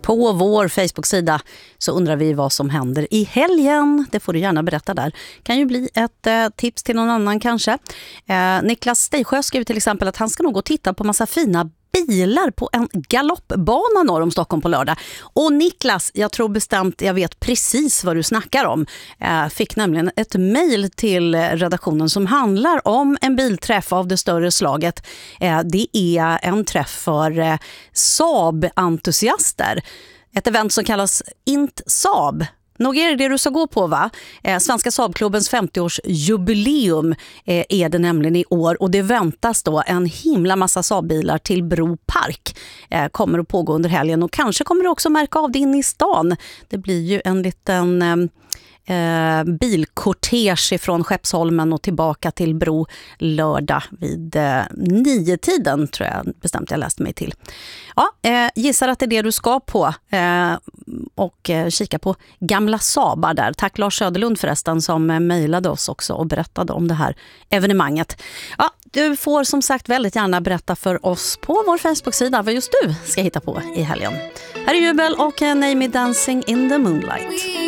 på vår Facebook-sida så undrar vi vad som händer i helgen. Det får du gärna berätta där. Kan ju bli ett tips till någon annan kanske. Niklas Stejsjö skriver till exempel att han ska nog gå och titta på massa fina bilar på en galoppbana norr om Stockholm på lördag. Och Niklas, jag tror bestämt jag vet precis vad du snackar om. Fick nämligen ett mejl till redaktionen som handlar om en bilträff av det större slaget. Det är en träff för Saab-entusiaster. Ett event som kallas Int Saab. Nog är det du ska gå på, va? Svenska Saabklubbens 50-årsjubileum är det nämligen i år. Och det väntas då en himla massa Saabbilar till Bro Park. Kommer att pågå under helgen. Och kanske kommer du också märka av det in i stan. Det blir ju en liten bilkortege från Skeppsholmen och tillbaka till Bro lördag vid 9-tiden, tror jag bestämt jag läste mig till. Ja, gissar att det är det du ska på och kika på gamla Saabar där. Tack Lars Söderlund förresten som mejlade oss också och berättade om det här evenemanget. Ja, du får som sagt väldigt gärna berätta för oss på vår Facebook-sida vad just du ska hitta på i helgen. Här är Jubel och Name Me Dancing in the Moonlight.